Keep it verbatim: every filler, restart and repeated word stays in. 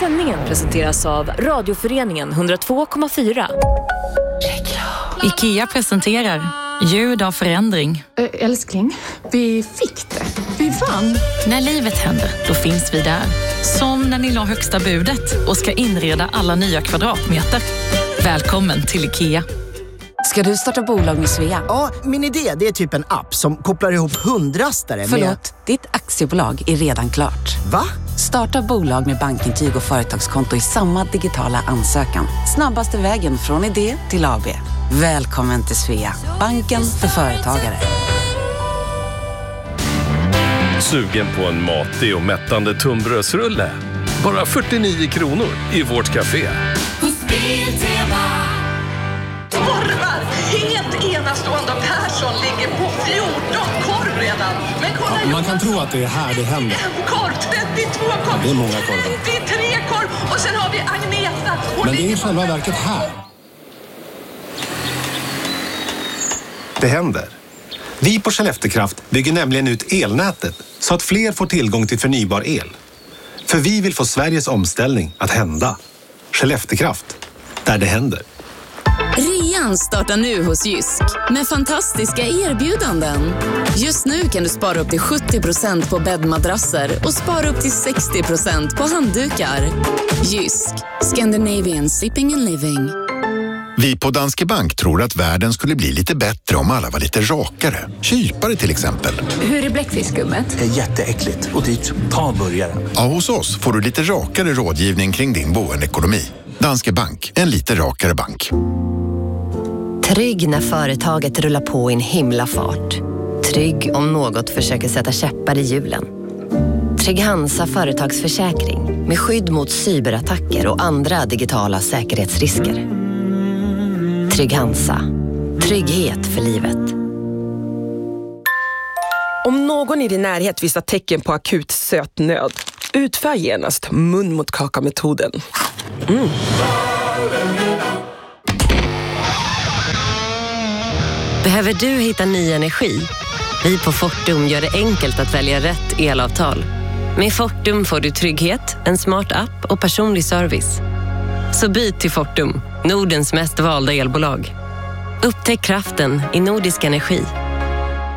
sändningen presenteras av Radioföreningen hundra två komma fyra. IKEA presenterar ljud av förändring. Ö, älskling, vi fick det. Vi vann. När livet händer, då finns vi där. Som när ni la högsta budet och ska inreda alla nya kvadratmeter. Välkommen till IKEA. Ska du starta bolag med Svea? Ja, min idé det är typ en app som kopplar ihop hundrastare Förlåt, med... ditt aktiebolag är redan klart. Va? Starta bolag med bankintyg och företagskonto i samma digitala ansökan. Snabbaste vägen från idé till A B. Välkommen till Svea, banken för företagare. Sugen på en matig och mättande tunnbrödsrulle? Bara fyrtionio kronor i vårt café. Korvar! Helt enastående. Persson ligger på fjorton korv redan. Men kolla, ja, man kan tro att det är här det händer. En korv, trettiotvå korv. Det är många korvar. femtiotre korv. Och sen har vi Agneta. Hon Men det är ligger... i själva verket här. Det händer. Vi på Skelleftekraft bygger nämligen ut elnätet så att fler får tillgång till förnybar el. För vi vill få Sveriges omställning att hända. Skelleftekraft, där det händer. Rean startar nu hos Jysk med fantastiska erbjudanden. Just nu kan du spara upp till sjuttio procent på bäddmadrasser och spara upp till sextio procent på handdukar. Jysk, Scandinavian Shipping and Living. Vi på Danske Bank tror att världen skulle bli lite bättre om alla var lite rakare. Kypare till exempel. Hur är bläckfiskskummet? Jätteäckligt och dyrt. Ta en burgare. Ja, hos oss får du lite rakare rådgivning kring din boendeekonomi. Danske Bank, en lite rakare bank. Trygg när företaget rullar på i en himla fart. Trygg om något försöker sätta käppar i hjulen. Trygg Hansa företagsförsäkring med skydd mot cyberattacker och andra digitala säkerhetsrisker. Trygg Hansa. Trygghet för livet. Om någon i din närhet visar tecken på akut sötnöd, utför genast mun mot kaka-metoden. Mm. Behöver du hitta ny energi? Vi på Fortum gör det enkelt att välja rätt elavtal. Med Fortum får du trygghet, en smart app och personlig service. Så byt till Fortum, Nordens mest valda elbolag. Upptäck kraften i Nordisk Energi.